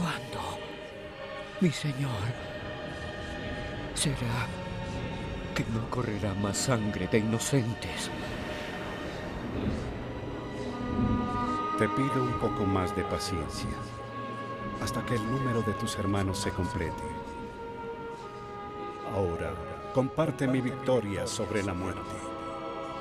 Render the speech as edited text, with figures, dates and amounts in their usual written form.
¿Cuándo, mi señor? ¿Será que no correrá más sangre de inocentes? Te pido un poco más de paciencia, hasta que el número de tus hermanos se complete. Ahora, comparte mi victoria sobre la muerte.